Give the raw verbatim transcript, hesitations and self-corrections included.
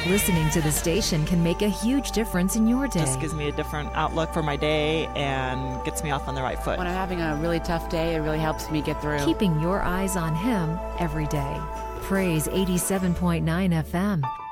Listening to the station can make a huge difference in your day. Just gives me a different outlook for my day and gets me off on the right foot. When I'm having a really tough day, it really helps me get through. Keeping your eyes on Him every day. Praise eighty-seven point nine F M.